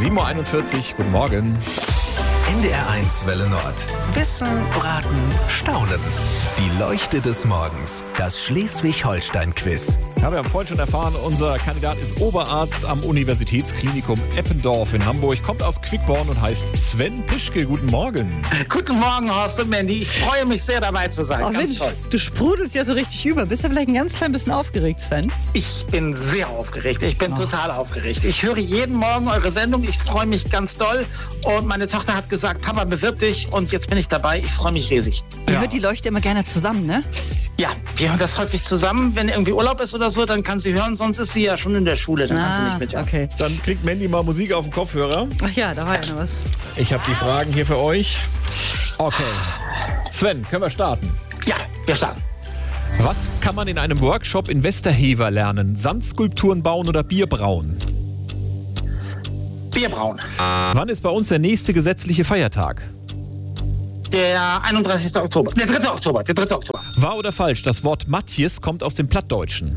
7.41 Uhr, guten Morgen. NDR1 Welle Nord. Wissen, Raten, Staunen. Die Leuchte des Morgens. Das Schleswig-Holstein-Quiz. Ja, wir haben vorhin schon erfahren, unser Kandidat ist Oberarzt am Universitätsklinikum Eppendorf in Hamburg, kommt aus Quickborn und heißt Sven Pischke. Guten Morgen. Guten Morgen, Horst und Mandy. Ich freue mich sehr, dabei zu sein. Oh, ganz Mensch, toll. du sprudelst ja so richtig über. Bist du vielleicht ein ganz klein bisschen aufgeregt, Sven? Ich bin sehr aufgeregt. Ich bin total aufgeregt. Ich höre jeden Morgen eure Sendung. Ich freue mich ganz doll. Und meine Tochter hat gesagt, Papa, bewirb dich. Und jetzt bin ich dabei. Ich freue mich riesig. Ihr hört die Leuchte immer gerne zusammen, ne? Ja, wir hören das häufig zusammen. Wenn irgendwie Urlaub ist oder so, dann kann sie hören. Sonst ist sie ja schon in der Schule. Dann kann sie nicht mithören. Okay. Dann kriegt Mandy mal Musik auf den Kopfhörer. Ach ja, da war ja noch was. Ich habe die Fragen hier für euch. Okay. Sven, können wir starten? Ja, wir starten. Was kann man in einem Workshop in Westerhever lernen? Sandskulpturen bauen oder Bier brauen? Bierbrauen. Wann ist bei uns der nächste gesetzliche Feiertag? Der 31. Oktober. Der 3. Oktober. Der 3. Oktober. Wahr oder falsch? Das Wort Matjes kommt aus dem Plattdeutschen.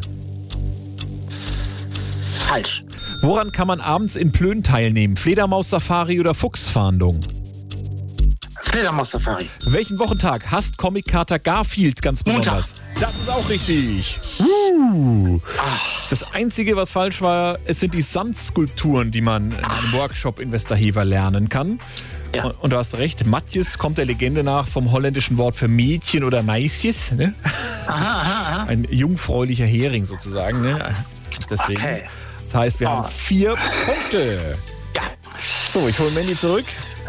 Falsch. Woran kann man abends in Plön teilnehmen? Fledermaus-Safari oder Fuchsfahndung? Fledermaus-Safari. Welchen Wochentag hasst Comic-Kater Garfield ganz besonders? Das ist auch richtig. Das Einzige, was falsch war, es sind die Sandskulpturen, die man in einem Workshop in Westerhever lernen kann. Ja. Und du hast recht, Matjes kommt der Legende nach vom holländischen Wort für Mädchen oder Meisjes. Ne? Aha. Ein jungfräulicher Hering sozusagen. Ne? Deswegen. Okay. Das heißt, wir haben 4 Punkte. Ja. So, ich hole Mandy zurück.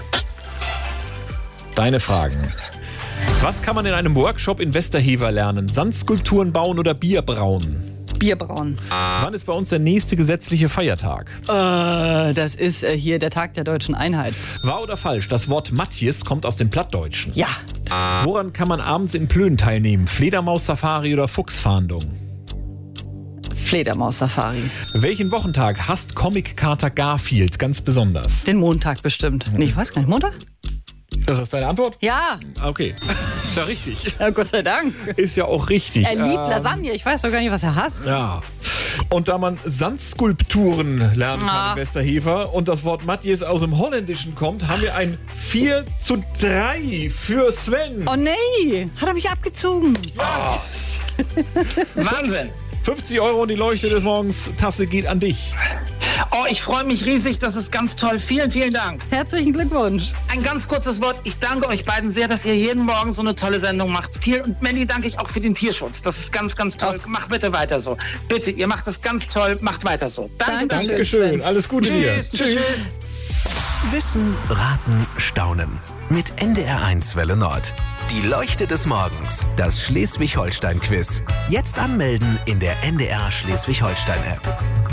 Deine Fragen. Was kann man in einem Workshop in Westerhever lernen? Sandskulpturen bauen oder Bier brauen? Bierbrauen. Wann ist bei uns der nächste gesetzliche Feiertag? Das ist hier der Tag der deutschen Einheit. Wahr oder falsch? Das Wort Matjes kommt aus dem Plattdeutschen. Ja. Woran kann man abends in Plön teilnehmen? Fledermaus-Safari oder Fuchsfahndung? Fledermaus-Safari. Welchen Wochentag hasst Comic-Kater Garfield ganz besonders? Den Montag bestimmt. Nee, ich weiß gar nicht. Montag? Das ist deine Antwort? Ja. Okay. Ist ja richtig. Ja, Gott sei Dank. Ist ja auch richtig. Er liebt Lasagne. Ich weiß doch gar nicht, was er hasst. Ja. Und da man Sandskulpturen lernen kann in Westerhever und das Wort Matjes aus dem Holländischen kommt, haben wir ein 4:3 für Sven. Oh nee, hat er mich abgezogen. Wahnsinn. 50 € und die Leuchte des Morgens. Tasse geht an dich. Oh, ich freue mich riesig. Das ist ganz toll. Vielen, vielen Dank. Herzlichen Glückwunsch. Ein ganz kurzes Wort. Ich danke euch beiden sehr, dass ihr jeden Morgen so eine tolle Sendung macht. Und Mandy danke ich auch für den Tierschutz. Das ist ganz, ganz toll. Macht bitte weiter so. Bitte, ihr macht das ganz toll. Macht weiter so. Danke. Dankeschön. Alles Gute dir. Tschüss. Wissen, Raten, Staunen. Mit NDR1 Welle Nord. Die Leuchte des Morgens. Das Schleswig-Holstein-Quiz. Jetzt anmelden in der NDR Schleswig-Holstein-App.